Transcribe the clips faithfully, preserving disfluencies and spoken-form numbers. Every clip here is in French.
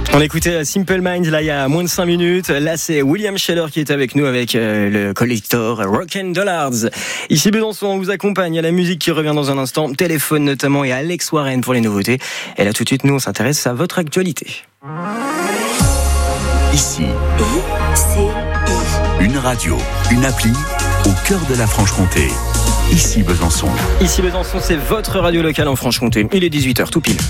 On écoutait Simple Minds là il y a moins de cinq minutes. Là c'est William Scheller qui est avec nous avec euh, le collector Rock'n Dollars. Ici Besançon, on vous accompagne à la musique qui revient dans un instant. Téléphone notamment et Alex Warren pour les nouveautés. Et là tout de suite nous on s'intéresse à votre actualité. Ici, c'est une radio, une appli au cœur de la Franche-Comté. Ici Besançon. Ici Besançon, c'est votre radio locale en Franche-Comté. Il est dix-huit heures tout pile.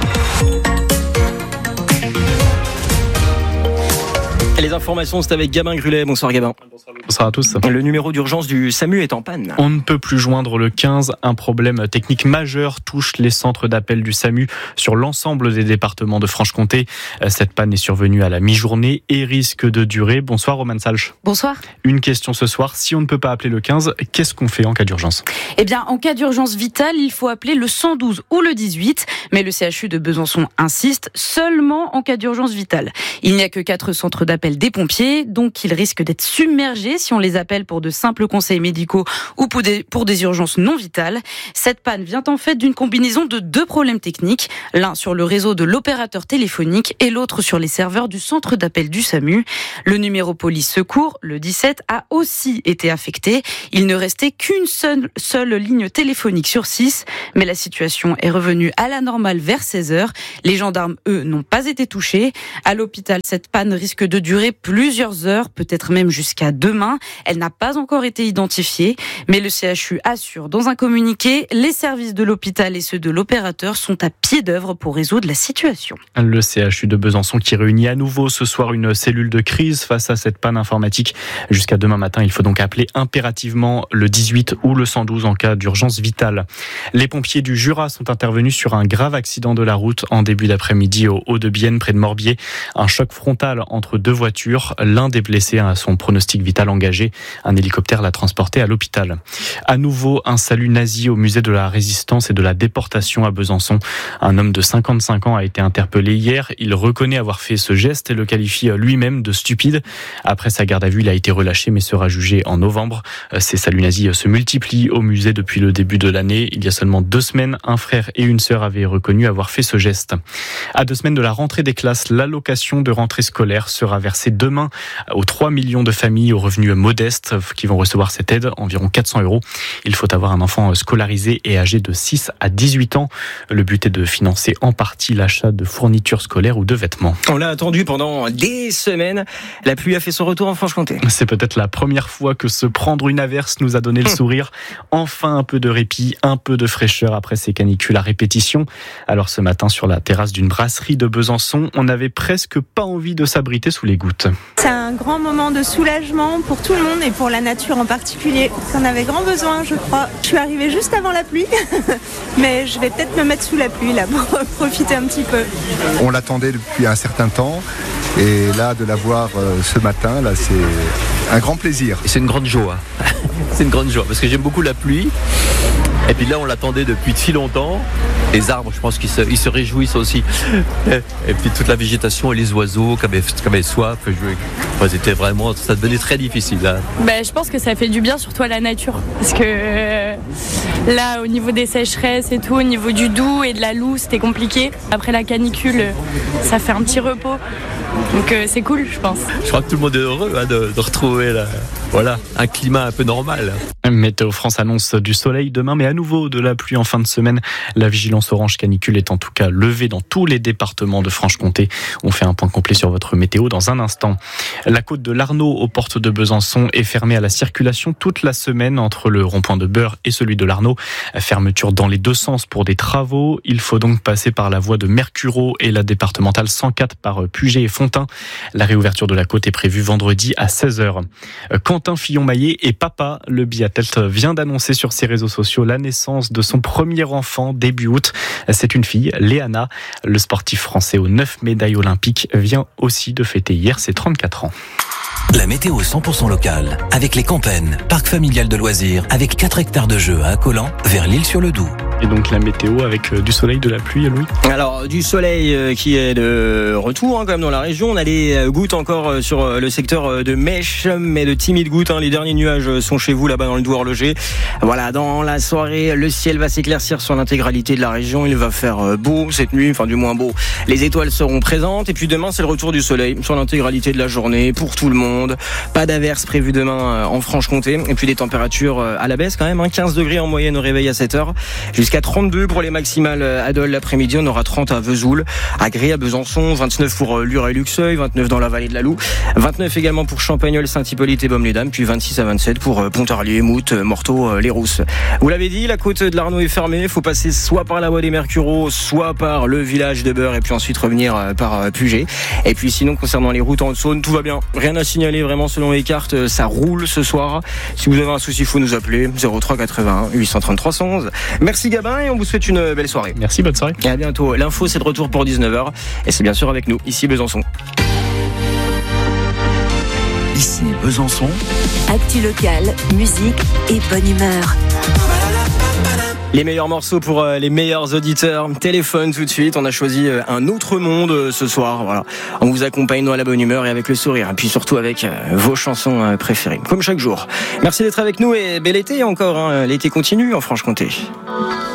Et les informations, c'est avec Gabin Grulet. Bonsoir Gabin. Bonsoir à tous. Le numéro d'urgence du SAMU est en panne. On ne peut plus joindre le quinze. Un problème technique majeur touche les centres d'appel du SAMU sur l'ensemble des départements de Franche-Comté. Cette panne est survenue à la mi-journée et risque de durer. Bonsoir Romane Salch. Bonsoir. Une question ce soir. Si on ne peut pas appeler le quinze, qu'est-ce qu'on fait en cas d'urgence ? Eh bien, en cas d'urgence vitale, il faut appeler le cent douze ou le dix-huit. Mais le C H U de Besançon insiste, seulement en cas d'urgence vitale. Il n'y a que quatre centres d'appel des pompiers, donc ils risquent d'être submergés si on les appelle pour de simples conseils médicaux ou pour des, pour des urgences non vitales. Cette panne vient en fait d'une combinaison de deux problèmes techniques, l'un sur le réseau de l'opérateur téléphonique et l'autre sur les serveurs du centre d'appel du SAMU. Le numéro police secours, le dix-sept, a aussi été affecté. Il ne restait qu'une seule, seule ligne téléphonique sur six, mais la situation est revenue à la normale vers seize heures. Les gendarmes, eux, n'ont pas été touchés. À l'hôpital, cette panne risque de durer plusieurs heures, peut-être même jusqu'à demain. Elle n'a pas encore été identifiée, mais le C H U assure dans un communiqué, les services de l'hôpital et ceux de l'opérateur sont à pied d'œuvre pour résoudre la situation. Le C H U de Besançon qui réunit à nouveau ce soir une cellule de crise face à cette panne informatique. Jusqu'à demain matin, il faut donc appeler impérativement le dix-huit ou le cent douze en cas d'urgence vitale. Les pompiers du Jura sont intervenus sur un grave accident de la route en début d'après-midi au Haut-de-Bienne, près de Morbier. Un choc frontal entre deux voitures. L'un des blessés a son pronostic vital engagé. Un hélicoptère l'a transporté à l'hôpital. À nouveau, un salut nazi au musée de la Résistance et de la déportation à Besançon. Un homme de cinquante-cinq ans a été interpellé hier. Il reconnaît avoir fait ce geste et le qualifie lui-même de stupide. Après sa garde à vue, il a été relâché mais sera jugé en novembre. Ces saluts nazis se multiplient au musée depuis le début de l'année. Il y a seulement deux semaines, un frère et une sœur avaient reconnu avoir fait ce geste. À deux semaines de la rentrée des classes, l'allocation de rentrée scolaire sera versée demain aux trois millions de familles aux revenus modestes qui vont recevoir cette aide, environ quatre cents euros. Il faut avoir un enfant scolarisé et âgé de six à dix-huit ans. Le but est de financer en partie l'achat de fournitures scolaires ou de vêtements. On l'a attendu pendant des semaines. La pluie a fait son retour en Franche-Comté. C'est peut-être la première fois que se prendre une averse nous a donné le sourire. Enfin un peu de répit, un peu de fraîcheur après ces canicules à répétition. Alors ce matin sur la terrasse d'une brasserie de Besançon, on n'avait presque pas envie de s'abriter sous les gouttes. C'est un grand moment de soulagement pour tout le monde et pour la nature en particulier. On avait grand besoin, je crois. Je suis arrivée juste avant la pluie, mais je vais peut-être me mettre sous la pluie là pour profiter un petit peu. On l'attendait depuis un certain temps et là de la voir ce matin, là c'est un grand plaisir. C'est une grande joie. C'est une grande joie parce que j'aime beaucoup la pluie. Et puis là, on l'attendait depuis si longtemps. Les arbres, je pense qu'ils se, ils se réjouissent aussi. Et puis toute la végétation et les oiseaux qui avaient, qui avaient soif. Enfin, c'était vraiment, ça devenait très difficile. Hein. Ben, je pense que ça fait du bien, surtout à la nature. Parce que euh, là, au niveau des sécheresses et tout, au niveau du doux et de la loue, c'était compliqué. Après la canicule, ça fait un petit repos. Donc euh, c'est cool, je pense. Je crois que tout le monde est heureux hein, de, de retrouver là, voilà, un climat un peu normal. Météo France annonce du soleil demain, mais à nouveau de la pluie en fin de semaine. La vigilance orange canicule est en tout cas levée dans tous les départements de Franche-Comté. On fait un point complet sur votre météo dans un instant. La côte de l'Arnaud aux portes de Besançon est fermée à la circulation toute la semaine entre le rond-point de Beurre et celui de l'Arnaud. Fermeture dans les deux sens pour des travaux. Il faut donc passer par la voie de Mercuro et la départementale cent quatre par Puget et Fontaine. La réouverture de la côte est prévue vendredi à seize heures. Quentin Fillon-Maillet est papa. Le biathlète vient d'annoncer sur ses réseaux sociaux la naissance de son premier enfant début août. C'est une fille, Léana. Le sportif français aux neuf médailles olympiques vient aussi de fêter hier ses trente-quatre ans. La météo cent pour cent locale avec les Campennes, parc familial de loisirs avec quatre hectares de jeux à Accolant vers l'Île-sur-le-Doubs. Et donc la météo avec du soleil, de la pluie, Louis? Alors du soleil qui est de retour hein, quand même dans la région. On a des gouttes encore sur le secteur de Mèche, mais de timides gouttes. Hein. Les derniers nuages sont chez vous là-bas dans le Doubs horloger. Voilà, dans la soirée, le ciel va s'éclaircir sur l'intégralité de la région. Il va faire beau cette nuit, enfin du moins beau. Les étoiles seront présentes. Et puis demain, c'est le retour du soleil sur l'intégralité de la journée pour tout le monde. Pas d'averse prévue demain en Franche-Comté. Et puis des températures à la baisse quand même. Hein. quinze degrés en moyenne au réveil à sept heures. Jusqu'à trente-deux pour les maximales à Dole l'après-midi. On aura trente à Vesoul, à Gré, à Besançon, vingt-neuf pour Lure et Luxeuil, vingt-neuf dans la vallée de la Loue, vingt-neuf également pour Champagnole, Saint-Hippolyte et Baume-les-Dames, puis vingt-six à vingt-sept pour Pontarlier, Mout, Morteau, Les Rousses. Vous l'avez dit, la côte de l'Arnaud est fermée. Il faut passer soit par la voie des Mercureaux, soit par le village de Beurre et puis ensuite revenir par Puget. Et puis sinon, concernant les routes en Haute-Saône, tout va bien. Rien à signaler vraiment selon les cartes. Ça roule ce soir. Si vous avez un souci, il faut nous appeler zéro trois quatre-vingt-un huit cent trente-trois cent onze. Merci Gabin et on vous souhaite une belle soirée. Merci, bonne soirée. Et à bientôt. L'info, c'est de retour pour dix-neuf heures. Et c'est bien sûr avec nous, ici Besançon. Ici Besançon. Actu locale, musique et bonne humeur. Les meilleurs morceaux pour les meilleurs auditeurs. Téléphone tout de suite. On a choisi un autre monde ce soir. Voilà. On vous accompagne dans la bonne humeur et avec le sourire. Et puis surtout avec vos chansons préférées. Comme chaque jour. Merci d'être avec nous et bel été encore. Hein. L'été continue en Franche-Comté.